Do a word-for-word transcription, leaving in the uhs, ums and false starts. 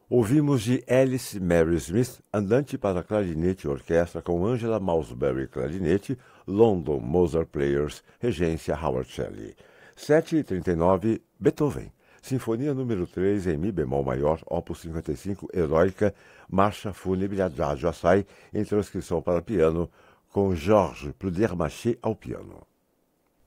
Ouvimos de Alice Mary Smith, Andante para clarinete e orquestra com Angela Malsbury clarinete, London Mozart Players, regência Howard Shelley. sete e trinta e nove, Beethoven, Sinfonia número três em Mi bemol maior, opus cinquenta e cinco, Heroica, Marcha Fúnebre Adagio Assai, em transcrição para piano, com Georges Pludermacher ao piano.